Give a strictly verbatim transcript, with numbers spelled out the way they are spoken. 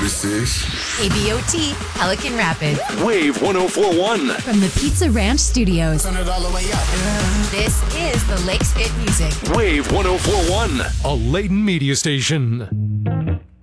This is A B O T, Pelican Rapids. Wave one oh four point one. From the Pizza Ranch Studios. turn it all the way up. This is the Lakes Fit Music. Wave one oh four point one. A Layton media station.